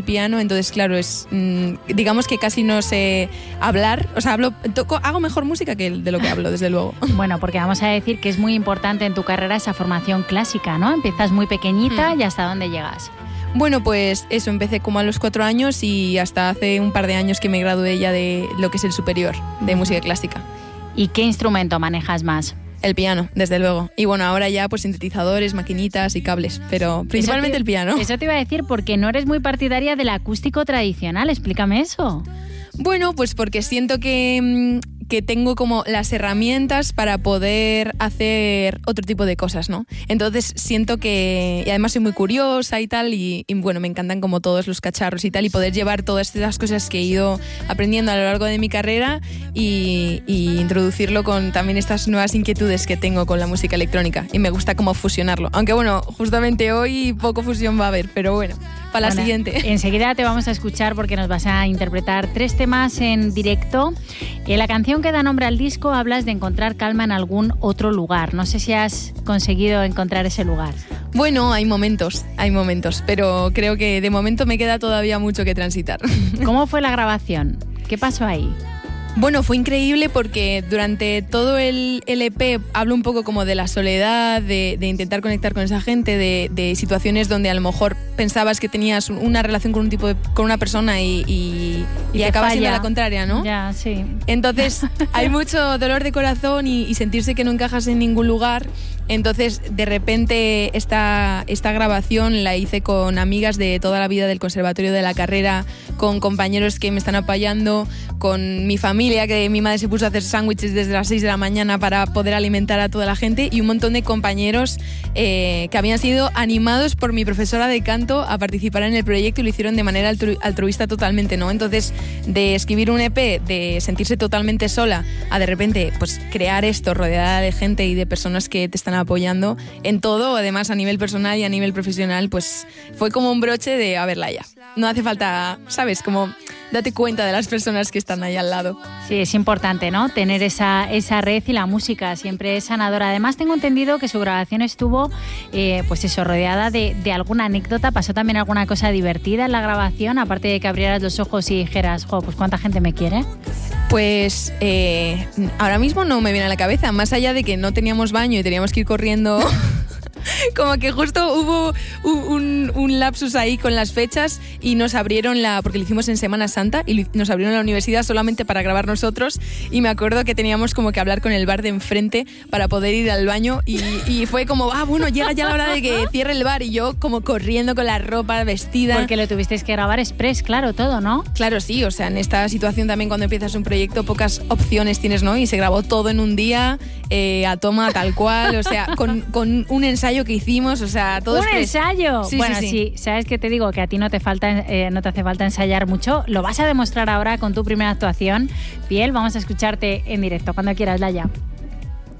piano, entonces claro, es digamos que casi no sé hablar, o sea, hago mejor música que de lo que hablo, desde luego. Bueno, porque vamos a decir que es muy importante en tu carrera esa formación clásica, ¿no? Empiezas muy pequeñita y ¿hasta dónde llegas? Bueno, pues eso, empecé como a los 4 años y hasta hace un par de años que me gradué ya de lo que es el superior de música clásica. ¿Y qué instrumento manejas más? El piano, desde luego. Y bueno, ahora ya pues sintetizadores, maquinitas y cables, pero principalmente el piano. Eso te iba a decir, porque no eres muy partidaria del acústico tradicional. Explícame eso. Bueno, pues porque siento que tengo como las herramientas para poder hacer otro tipo de cosas, ¿no? Entonces siento que, y además soy muy curiosa y tal, y bueno, me encantan como todos los cacharros y tal, y poder llevar todas estas cosas que he ido aprendiendo a lo largo de mi carrera y introducirlo con también estas nuevas inquietudes que tengo con la música electrónica, y me gusta como fusionarlo, aunque bueno, justamente hoy poco fusión va a haber, pero bueno, para la siguiente. Enseguida te vamos a escuchar porque nos vas a interpretar 3 temas en directo. En la canción que da nombre al disco hablas de encontrar calma en algún otro lugar. No sé si has conseguido encontrar ese lugar. Bueno, hay momentos, pero creo que de momento me queda todavía mucho que transitar. ¿Cómo fue la grabación? ¿Qué pasó ahí? Bueno, fue increíble porque durante todo el EP hablo un poco como de la soledad, de intentar conectar con esa gente, de situaciones donde a lo mejor pensabas que tenías una relación con con una persona y acaba siendo la contraria, ¿no? Ya, sí. Entonces hay mucho dolor de corazón y sentirse que no encajas en ningún lugar. Entonces, de repente, esta grabación la hice con amigas de toda la vida del conservatorio, de la carrera, con compañeros que me están apoyando, con mi familia, que mi madre se puso a hacer sándwiches desde las 6 de la mañana para poder alimentar a toda la gente, y un montón de compañeros que habían sido animados por mi profesora de canto a participar en el proyecto y lo hicieron de manera altruista totalmente, ¿no? Entonces, de escribir un EP, de sentirse totalmente sola, a de repente pues crear esto rodeada de gente y de personas que te están apoyando en todo, además a nivel personal y a nivel profesional, pues fue como un broche de a verla ya. No hace falta, ¿sabes? Como date cuenta de las personas que están ahí al lado. Sí, es importante, ¿no? Tener esa red, y la música siempre es sanadora. Además, tengo entendido que su grabación estuvo, pues eso, rodeada de alguna anécdota. ¿Pasó también alguna cosa divertida en la grabación? Aparte de que abrieras los ojos y dijeras, jo, pues ¿cuánta gente me quiere? Pues ahora mismo no me viene a la cabeza, más allá de que no teníamos baño y teníamos que ir corriendo. Como que justo hubo un lapsus ahí con las fechas y nos abrieron porque lo hicimos en Semana Santa y nos abrieron la universidad solamente para grabar nosotros, y me acuerdo que teníamos como que hablar con el bar de enfrente para poder ir al baño y fue como, bueno, llega ya la hora de que cierre el bar, y yo como corriendo con la ropa vestida. Porque lo tuvisteis que grabar express, claro, todo, ¿no? Claro, sí, o sea, en esta situación también cuando empiezas un proyecto pocas opciones tienes, ¿no? Y se grabó todo en un día, a toma tal cual, o sea, con un ensayo que hicimos, o sea, todo ¿Un ensayo? Sí, bueno, sí. ¿Sabes qué te digo? Que a ti no te hace falta ensayar mucho. Lo vas a demostrar ahora con tu primera actuación. Piel, vamos a escucharte en directo cuando quieras, Laia.